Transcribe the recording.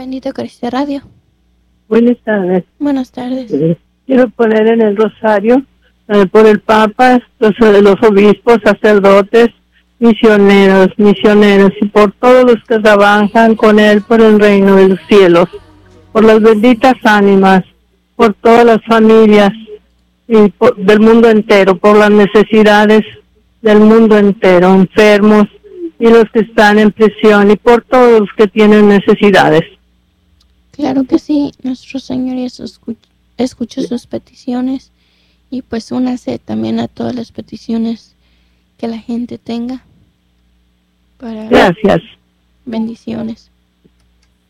Bendito Cristo Radio. Buenas tardes. Buenas tardes. Quiero poner en el rosario por el Papa, los obispos, sacerdotes, misioneros y por todos los que trabajan con él por el reino de los cielos, por las benditas ánimas, por todas las familias y del mundo entero, por las necesidades del mundo entero, enfermos y los que están en prisión y por todos los que tienen necesidades. Claro que sí, nuestro Señor Jesús escucha sus peticiones y pues únase también a todas las peticiones que la gente tenga para Gracias. bendiciones.